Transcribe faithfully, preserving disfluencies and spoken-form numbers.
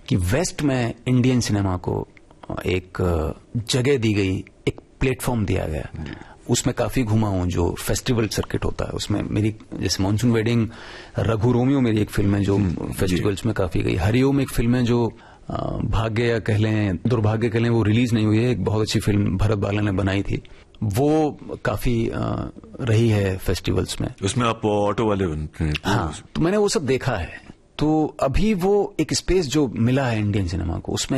कि वेस्ट में Indian cinema को एक जगह दी गई, एक प्लेटफॉर्म दिया गया। उसमें काफी घुमा हूं, जो फेस्टिवल सर्किट होता है उसमें मेरी, जैसे मॉनसून वेडिंग, रघु रोमियो मेरी एक फिल्म है जो फेस्टिवल्स में काफी गई। हरिओम एक फिल्म है जो भाग्य या कह लें दुर्भाग्य कह लें, वो रिलीज नहीं हुई है, एक बहुत अच्छी फिल्म भरत बाला ने बनाई थी, वो काफी रही है फेस्टिवल्स में। उसमें आप ऑटो वाले बनते हैं? हाँ, तो मैंने वो सब देखा है। तो अभी वो एक स्पेस जो मिला है इंडियन सिनेमा को, उसमें